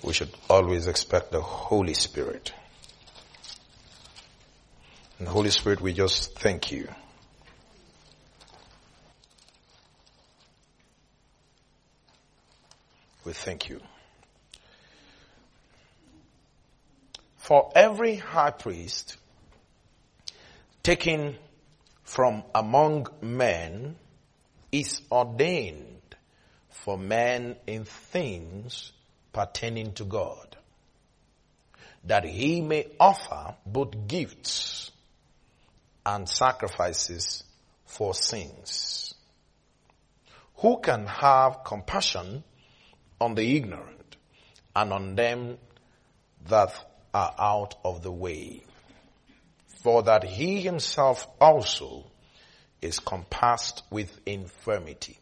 we should always expect the Holy Spirit. And Holy Spirit, we just thank you. We thank you. For every high priest taken from among men is ordained for men in things pertaining to God, that he may offer both gifts and sacrifices for sins. Who can have compassion on the ignorant and on them that are out of the way? For that he himself also is compassed with infirmity.